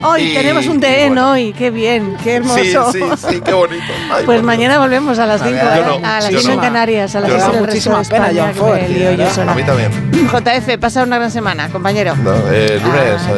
Hoy tenemos un DN hoy, qué bien, qué hermoso. Sí, qué bonito. Ay, pues mañana volvemos a las 5, a las 5 en Canarias, a las 6 del resto de España, que me lío yo sola. A mí también. JF, pasa una gran semana, compañero. Lunes.